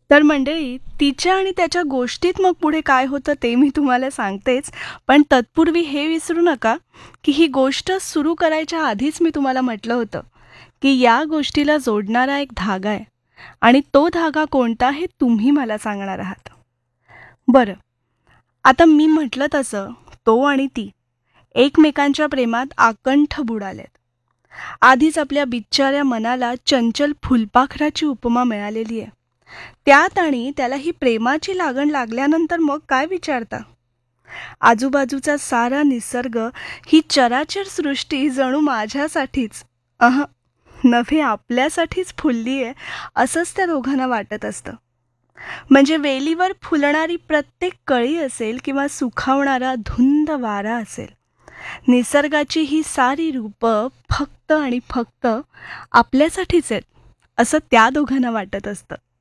तर मंडळी, तिच्या आणि त्याच्या गोष्टीत मग पुढे काय होतं ते मी तुम्हाला सांगतेच. पण तत्पूर्वी हे विसरू नका, की ही गोष्ट सुरू करायच्या आधीच मी तुम्हाला म्हटलं होतं, की या गोष्टीला जोडणारा एक धागा आहे आणि तो धागा कोणता हे तुम्ही मला सांगणार आहात. बरं, आता मी म्हटलं तसं तो आणि ती एकमेकांच्या प्रेमात आकंठ बुडालेत. आधीच आपल्या बिचाऱ्या मनाला चंचल फुलपाखराची उपमा मिळालेली आहे. त्यात आणि त्याला ही प्रेमाची लागण लागल्यानंतर मग काय विचारता. आजूबाजूचा सारा निसर्ग, ही चराचर सृष्टी जणू माझ्यासाठीच नव्हे आपल्यासाठीच फुलली आहे असंच त्या दोघांना वाटत असतं. म्हणजे वेलीवर फुलणारी प्रत्येक कळी असेल किंवा सुखावणारा धुंद वारा असेल, निसर्गाची ही सारी रूपं फक्त आणि फक्त आपल्यासाठीच आहेत असं त्या दोघांना वाटत असतं.